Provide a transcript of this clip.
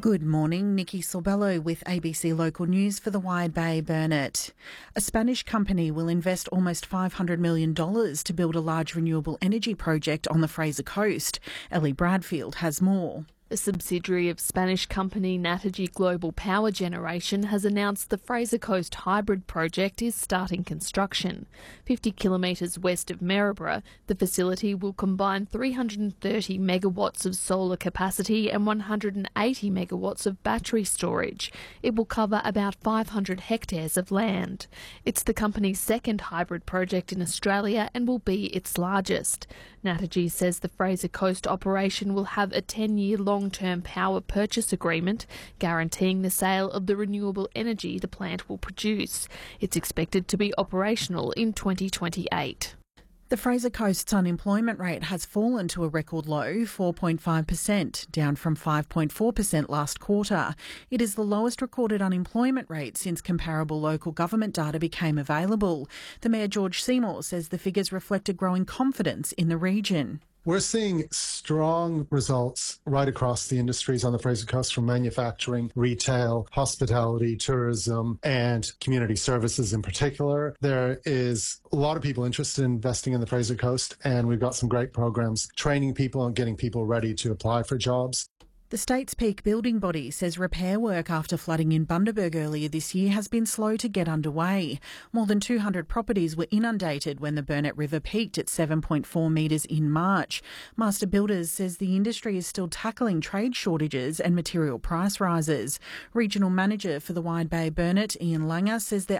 Good morning, Nikki Sorbello with ABC Local News for the Wide Bay Burnett. A Spanish company will invest almost $500 million to build a large renewable energy project on the Fraser Coast. Ellie Bradfield has more. A subsidiary of Spanish company Naturgy Global Power Generation has announced the Fraser Coast Hybrid project is starting construction. 50 kilometres west of Maryborough, the facility will combine 330 megawatts of solar capacity and 180 megawatts of battery storage. It will cover about 500 hectares of land. It's the company's second hybrid project in Australia and will be its largest. Naturgy says the Fraser Coast operation will have a 10-year long-term power purchase agreement guaranteeing the sale of the renewable energy the plant will produce. It's expected to be operational in 2028. The Fraser Coast's unemployment rate has fallen to a record low, 4.5%, down from 5.4% last quarter. It is the lowest recorded unemployment rate since comparable local government data became available. The Mayor George Seymour says the figures reflect a growing confidence in the region. We're seeing strong results right across the industries on the Fraser Coast, from manufacturing, retail, hospitality, tourism, and community services in particular. There is a lot of people interested in investing in the Fraser Coast, and we've got some great programs training people and getting people ready to apply for jobs. The state's peak building body says repair work after flooding in Bundaberg earlier this year has been slow to get underway. More than 200 properties were inundated when the Burnett River peaked at 7.4 metres in March. Master Builders says the industry is still tackling trade shortages and material price rises. Regional Manager for the Wide Bay Burnett, Ian Langer, says they're